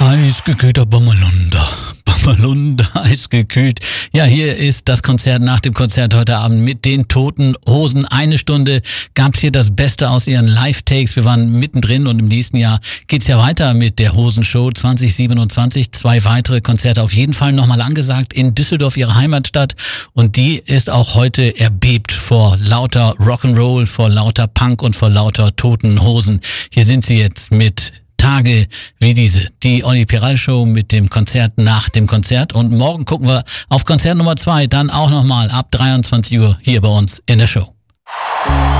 Eisgekühlter Bommerlunder. Bommerlunder, eisgekühlt. Ja, hier ist das Konzert nach dem Konzert heute Abend mit den Toten Hosen. Eine Stunde gab's hier das Beste aus ihren Live-Takes. Wir waren mittendrin und im nächsten Jahr geht's ja weiter mit der Hosenshow 2027. 2 weitere Konzerte auf jeden Fall nochmal angesagt in Düsseldorf, ihrer Heimatstadt. Und die ist auch heute erbebt vor lauter Rock'n'Roll, vor lauter Punk und vor lauter Toten Hosen. Hier sind sie jetzt mit Tage wie diese. Die Olli Piral Show mit dem Konzert nach dem Konzert. Und morgen gucken wir auf Konzert Nummer 2, dann auch nochmal ab 23 Uhr hier bei uns in der Show.